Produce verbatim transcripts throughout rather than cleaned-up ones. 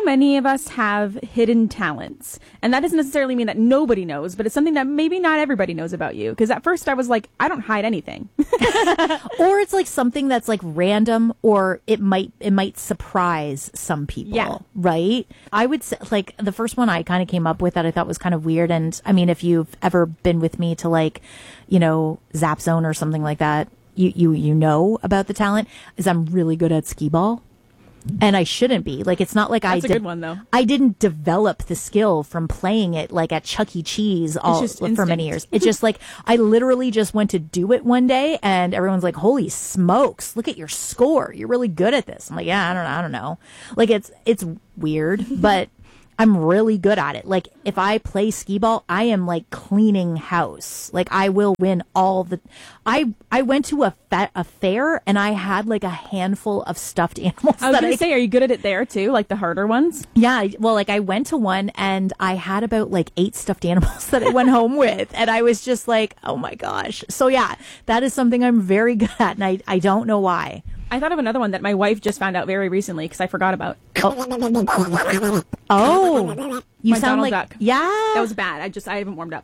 many of us have hidden talents. And that doesn't necessarily mean that nobody knows, but it's something that maybe not everybody knows about you. Because at first I was like, I don't hide anything. Or it's like something that's like random, or it might it might surprise some people. Yeah. Right? I would say, like, the first one I kind of came up with that I thought was kind of weird. And I mean, if you've ever been with me to, like, you know, Zap Zone or something like that, you, you, you know about the talent, is I'm really good at skee ball. And I shouldn't be. Like, it's not like That's I a did, good one, though. I didn't develop the skill from playing it, like, at Chuck E. Cheese all just for instinct. many years. It's just like, I literally just went to do it one day, and everyone's like, holy smokes, look at your score. You're really good at this. I'm like, yeah, I don't know. I don't know. Like, it's, it's weird, but I'm really good at it. Like, if I play skee ball, I am like cleaning house. Like, I will win all the. I I went to a fa- a fair, and I had like a handful of stuffed animals. I was that going I, to say, are you good at it there too? Like the harder ones? yeah, I- well, like I went to one, and I had about like eight stuffed animals that I went home with, and I was just like, oh my gosh. So yeah, that is something I'm very good at, and I I don't know why. I thought of another one that my wife just found out very recently because I forgot about. Oh, oh, you My sound Donald like Duck. yeah. That was bad. I just, I haven't warmed up.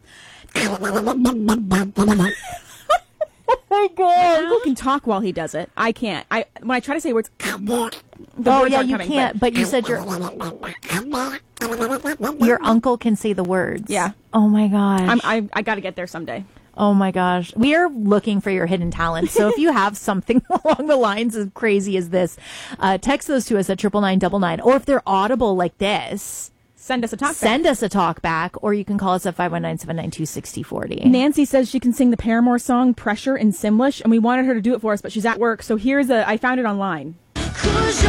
Oh my god. Uncle can talk while he does it. I can't. I When I try to say words, the Oh words yeah, aren't you coming, can't. But you said your your uncle can say the words. Yeah. Oh my gosh. I'm, I, I got to get there someday. Oh my gosh. We are looking for your hidden talents. So if you have something along the lines as crazy as this, uh, text those to us at triple nine double nine. Or if they're audible like this, Send us a talk back. send us a talk back, or you can call us at five one nine, seven nine two, six zero four zero. Nancy says she can sing the Paramore song Pressure in Simlish, and we wanted her to do it for us, but she's at work. So here's a, I found it online.